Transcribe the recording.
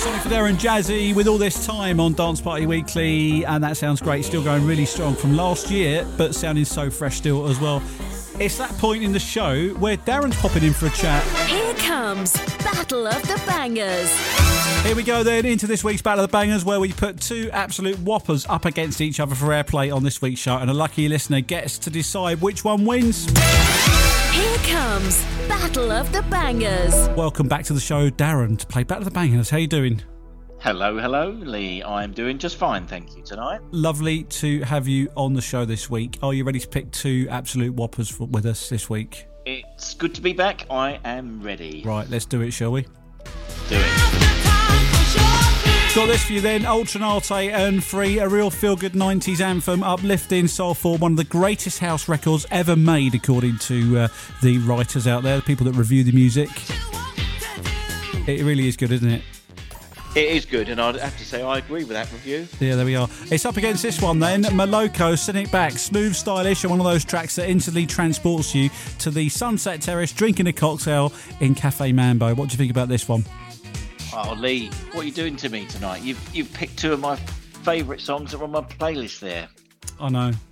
Sonic for Darren Jazzy with All This Time on Dance Party Weekly, and that sounds great. Still going really strong from last year, but sounding so fresh still as well. It's that point in the show where Darren's popping in for a chat. Here comes Battle of the Bangers. Here we go then into this week's Battle of the Bangers, where we put two absolute whoppers up against each other for airplay on this week's show, and a lucky listener gets to decide which one wins. Here comes Battle of the Bangers. Welcome back to the show, Darren, to play Battle of the Bangers. How you doing? Hello, Lee. I'm doing just fine, thank you, tonight. Lovely to have you on the show this week. Are you ready to pick two absolute whoppers with us this week? It's good to be back. I am ready. Right, let's do it, shall we? Do it. Got this for you then, Ultranate and Free, a real feel-good 90s anthem, uplifting, soulful, one of the greatest house records ever made, according to the writers out there, the people that review the music. It really is good, isn't it? It is good, and I'd have to say I agree with that review. Yeah, there we are. It's up against this one then, Moloko, Send It Back, smooth, stylish, and one of those tracks that instantly transports you to the Sunset Terrace, drinking a cocktail in Cafe Mambo. What do you think about this one? Oh, Lee, what are you doing to me tonight? You've picked two of my favourite songs that are on my playlist there. I know.